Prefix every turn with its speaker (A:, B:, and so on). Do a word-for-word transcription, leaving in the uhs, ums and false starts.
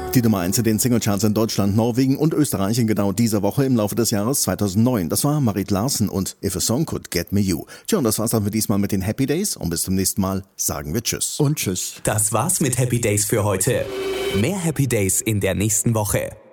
A: Die Nummer eins in den Singlecharts in Deutschland, Norwegen und Österreich in genau dieser Woche im Laufe des Jahres zweitausendneun. Das war Marit Larsen und If a Song Could Get Me You. Tja, und das war's dann für diesmal mit den Happy Days. Und bis zum nächsten Mal sagen wir Tschüss.
B: Und Tschüss.
C: Das war's mit Happy Days für heute. Mehr Happy Days in der nächsten Woche.